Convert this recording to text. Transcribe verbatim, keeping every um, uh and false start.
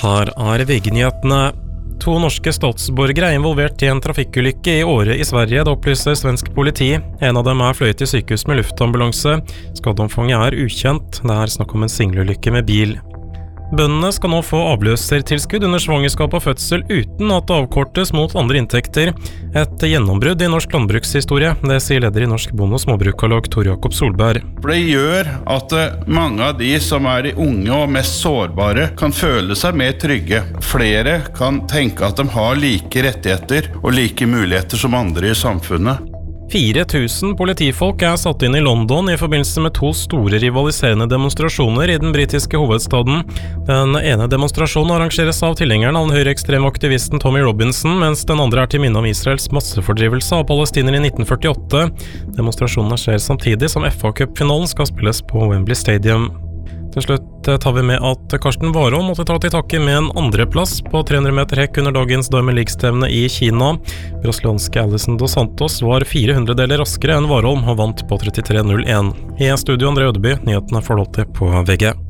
Her er V G-nyhetene. To norske statsborgere er involvert i en trafikkulykke i Åre i Sverige, det opplyser svensk politi. En av dem er fløyet til sykehus med luftambulanse. Skadeomfanget er ukjent. Det er snakk om en singelulykke med bil. Bøndene skal nå få avløsertilskudd under svangerskap og fødsel uten at det avkortes mot andre inntekter. Et gjennombrudd i norsk landbrukshistorie, det sier leder i Norsk Bonde- og Småbrukarlag Tor Jakob Solberg. For det gjør at mange av de som er de unge og mest sårbare kan føle seg mer trygge. Flere kan tenke at de har like rettigheter og like muligheter som andre i samfunnet. fire tusen politifolk er satt inn i London i forbindelse med to store rivaliserende demonstrasjoner i den britiske hovedstaden. Den ene demonstrasjonen arrangeres av tilhengeren av den høyreekstreme aktivisten Tommy Robinson, mens den andre er til minne om Israels massefordrivelse av palestiner i nitten førtiåtte. Demonstrasjonene skjer samtidig som F A-cupfinalen skal spilles på Wembley Stadium. Til slutt tar vi med at Karsten Warholm måtte ta til takke med en andreplass på tre hundre meter hekk under dagens Diamond League-stevne i Kina. Brasilianske Alison dos Santos var fire hundredeler raskere enn Warholm og vant på trettitre null én. I studio André Ødeby, nyhetene får du alltid på V G.